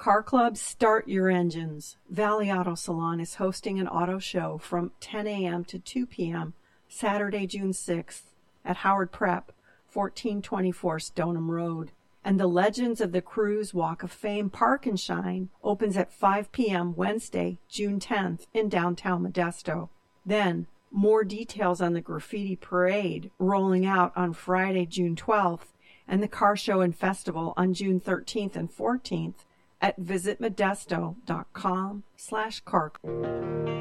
Car Club, start your engines. Valley Auto Salon is hosting an auto show from 10 a.m. to 2 p.m. Saturday, June 6th at Howard Prep, 1424 Stoneham Road. And the Legends of the Cruise Walk of Fame Park and Shine opens at 5 p.m. Wednesday, June 10th in downtown Modesto. Then, more details on the Graffiti Parade rolling out on Friday, June 12th, and the Car Show and Festival on June 13th and 14th at visitmodesto.com/car.